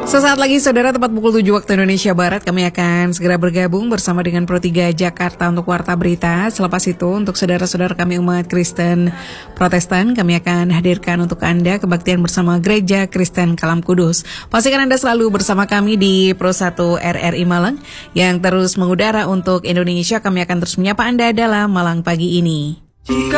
Sesaat lagi saudara, tepat pukul 7 waktu Indonesia Barat, kami akan segera bergabung bersama dengan Pro 3 Jakarta untuk Warta Berita. Selepas itu untuk saudara-saudara kami umat Kristen Protestan, kami akan hadirkan untuk Anda kebaktian bersama Gereja Kristen Kalam Kudus. Pastikan Anda selalu bersama kami di Pro 1 RRI Malang yang terus mengudara untuk Indonesia. Kami akan terus menyapa Anda dalam Malang pagi ini.